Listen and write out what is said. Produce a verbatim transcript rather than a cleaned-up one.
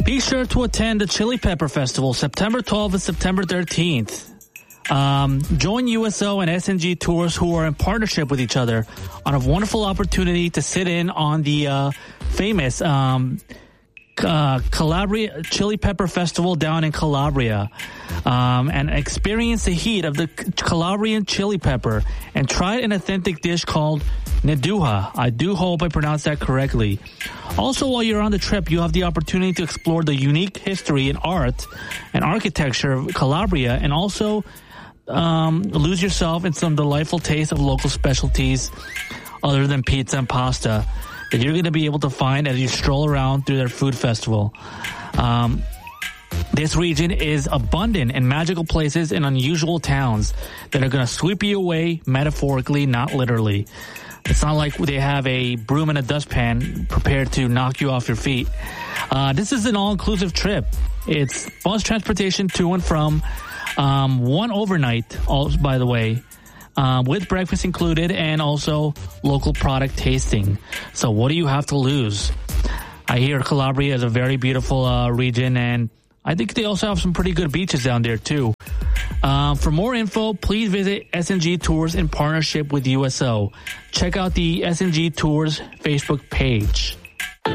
Be sure to attend the Chili Pepper Festival, September twelfth and September thirteenth. Um, join U S O and S N G Tours, who are in partnership with each other, on a wonderful opportunity to sit in on the uh, famous um, uh, Calabria Chili Pepper Festival down in Calabria, um, and experience the heat of the Calabrian chili pepper and try an authentic dish called Nduja. I do hope I pronounced that correctly. Also, while you're on the trip, you have the opportunity to explore the unique history and art and architecture of Calabria, and also um, lose yourself in some delightful taste of local specialties other than pizza and pasta that you're going to be able to find as you stroll around through their food festival. Um, this region is abundant in magical places and unusual towns that are going to sweep you away metaphorically, not literally. It's not like they have a broom and a dustpan prepared to knock you off your feet. Uh, this is an all-inclusive trip. It's bus transportation to and from, um, one overnight, also, by the way, um, with breakfast included, and also local product tasting. So what do you have to lose? I hear Calabria is a very beautiful uh, region, and I think they also have some pretty good beaches down there, too. Um, for more info, please visit S N G Tours in partnership with U S O. Check out the S N G Tours Facebook page.